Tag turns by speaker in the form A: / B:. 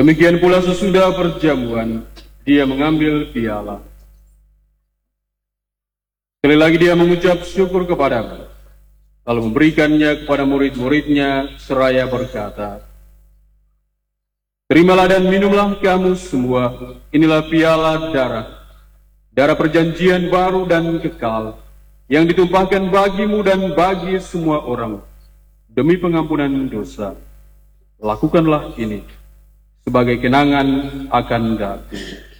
A: Demikian pula sesudah perjamuan, dia mengambil piala. Sekali lagi dia mengucap syukur kepadamu, lalu memberikannya kepada murid-muridnya seraya berkata, "Terimalah dan minumlah kamu semua, inilah piala darah perjanjian baru dan kekal, yang ditumpahkan bagimu dan bagi semua orang, demi pengampunan dosa. Lakukanlah ini sebagai kenangan akan daku."